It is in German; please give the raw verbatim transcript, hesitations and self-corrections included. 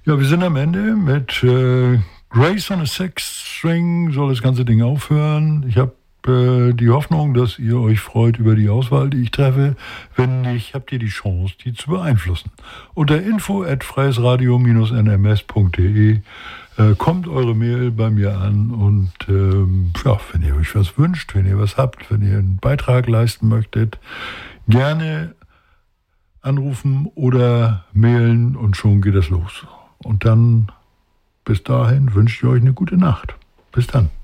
Ja, wir sind am Ende mit äh, Grace on a Six String, soll das ganze Ding aufhören. Ich habe äh, die Hoffnung, dass ihr euch freut über die Auswahl, die ich treffe. Wenn nicht, habt ihr die Chance, die zu beeinflussen. Unter info at freiesradio dash n m s punkt d e äh, kommt eure Mail bei mir an und ähm, ja, wenn ihr euch was wünscht, wenn ihr was habt, wenn ihr einen Beitrag leisten möchtet, gerne anrufen oder mailen und schon geht es los. Und dann, bis dahin, wünsche ich euch eine gute Nacht. Bis dann.